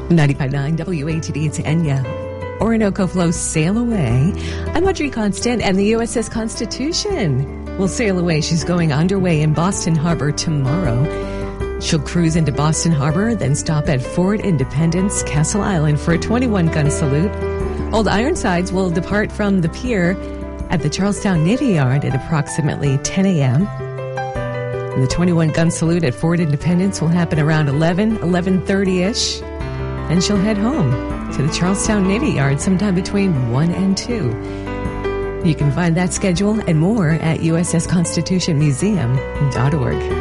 95.9 WATD, it's Enya. Orinoco Flow Sail Away. I'm Audrey Constant, and the USS Constitution will sail away. She's going underway in Boston Harbor tomorrow. She'll cruise into Boston Harbor, then stop at Fort Independence, Castle Island for a 21-gun salute. Old Ironsides will depart from the pier at the Charlestown Navy Yard at approximately 10 a.m. And the 21-gun salute at Fort Independence will happen around 11:30-ish. And she'll head home to the Charlestown Navy Yard sometime between 1 and 2. You can find that schedule and more at ussconstitutionmuseum.org.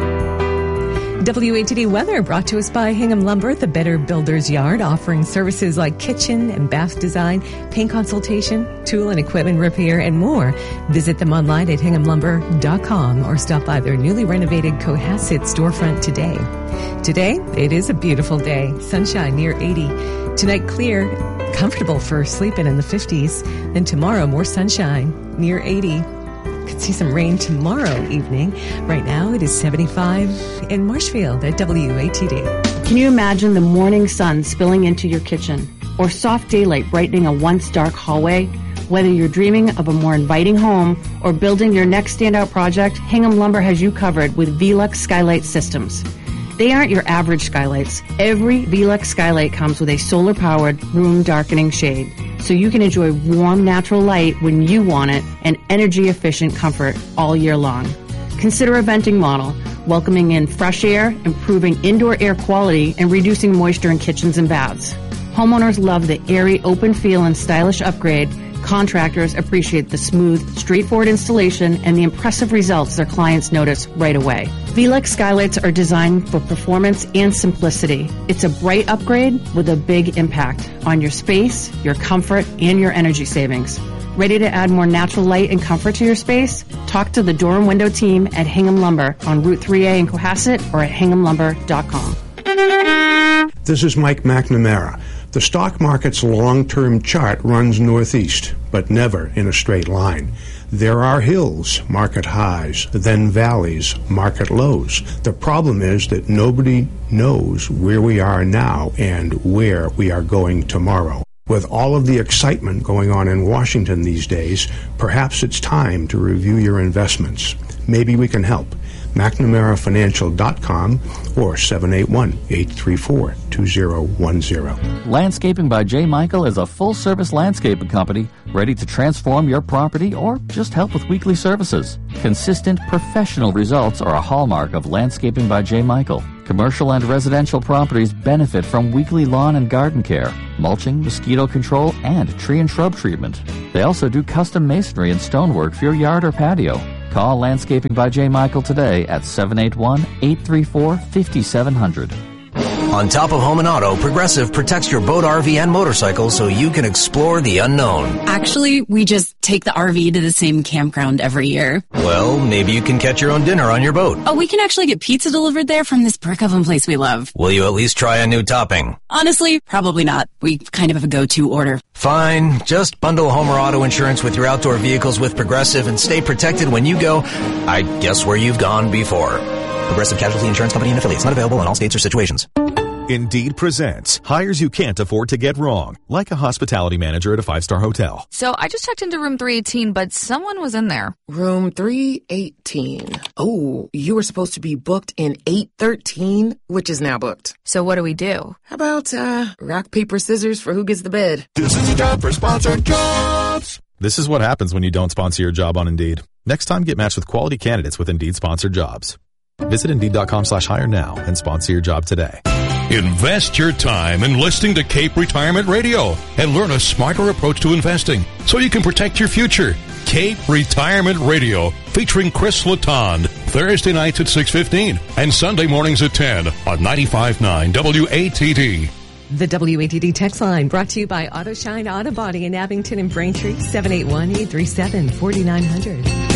WATD weather brought to us by Hingham Lumber, the Better Builders Yard, offering services like kitchen and bath design, paint consultation, tool and equipment repair, and more. Visit them online at hinghamlumber.com or stop by their newly renovated Cohasset storefront today. Today, it is a beautiful day. Sunshine near 80. Tonight, clear, comfortable for sleeping in the 50s. Then tomorrow, more sunshine near 80. Could see some rain tomorrow evening. Right now, it is 75 in Marshfield at WATD. Can you imagine the morning sun spilling into your kitchen or soft daylight brightening a once dark hallway? Whether you're dreaming of a more inviting home or building your next standout project, Hingham Lumber has you covered with Velux Skylight Systems. They aren't your average skylights. Every Velux skylight comes with a solar-powered room darkening shade, so you can enjoy warm, natural light when you want it and energy-efficient comfort all year long. Consider a venting model, welcoming in fresh air, improving indoor air quality, and reducing moisture in kitchens and baths. Homeowners love the airy, open feel and stylish upgrade. Contractors appreciate the smooth, straightforward installation and the impressive results their clients notice right away. Velux skylights are designed for performance and simplicity. It's a bright upgrade with a big impact on your space, your comfort, and your energy savings. Ready to add more natural light and comfort to your space? Talk to the door and window team at Hingham Lumber on Route 3A in Cohasset or at hinghamlumber.com. This is Mike McNamara. The stock market's long-term chart runs northeast, but never in a straight line. There are hills, market highs, then valleys, market lows. The problem is that nobody knows where we are now and where we are going tomorrow. With all of the excitement going on in Washington these days, perhaps it's time to review your investments. Maybe we can help. McNamaraFinancial.com or 781-834-2010. Landscaping by J. Michael is a full-service landscaping company ready to transform your property or just help with weekly services. Consistent, professional results are a hallmark of Landscaping by J. Michael. Commercial and residential properties benefit from weekly lawn and garden care, mulching, mosquito control, and tree and shrub treatment. They also do custom masonry and stonework for your yard or patio. Call Landscaping by J. Michael today at 781-834-5700. On top of home and auto, Progressive protects your boat, RV, and motorcycle so you can explore the unknown. Actually, we just take the RV to the same campground every year. Well, maybe you can catch your own dinner on your boat. Oh, we can actually get pizza delivered there from this brick oven place we love. Will you at least try a new topping? Honestly, probably not. We kind of have a go-to order. Fine. Just bundle home or auto insurance with your outdoor vehicles with Progressive and stay protected when you go, I guess, where you've gone before. Progressive Casualty Insurance Company and affiliates. Not available in all states or situations. Indeed presents hires you can't afford to get wrong, like a hospitality manager at a 5-star hotel. So I just checked into room 318, but someone was in there. Room 318. Oh, you were supposed to be booked in 813, which is now booked. So what do we do? How about rock, paper, scissors for who gets the bed? This is a job for Sponsored Jobs. This is what happens when you don't sponsor your job on Indeed. Next time, get matched with quality candidates with Indeed sponsored jobs. Visit Indeed.com/hire now and sponsor your job today. Invest your time in listening to Cape Retirement Radio and learn a smarter approach to investing so you can protect your future. Cape Retirement Radio featuring Chris Letond, Thursday nights at 6:15 and Sunday mornings at 10 on 95.9 WATD. The WATD text line brought to you by Auto Shine Auto Body in Abington and Braintree, 781-837-4900.